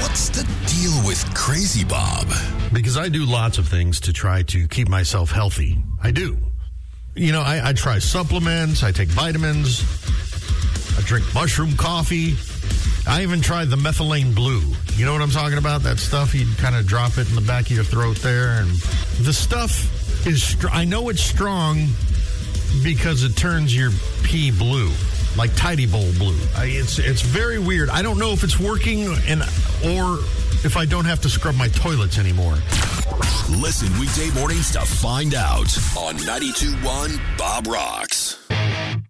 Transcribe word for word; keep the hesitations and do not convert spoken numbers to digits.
What's the deal with Crazy Bob? Because I do lots of things to try to keep myself healthy. I do. You know, I, I try supplements. I take vitamins. I drink mushroom coffee. I even tried the methylene blue. You know what I'm talking about? That stuff, you kind of drop it in the back of your throat there. And the stuff is, str- I know it's strong because it turns your pee blue, like Tidy Bowl blue. I, it's it's very weird. I don't know if it's working and or if I don't have to scrub my toilets anymore. Listen weekday mornings to find out on ninety-two point one Bob Rocks.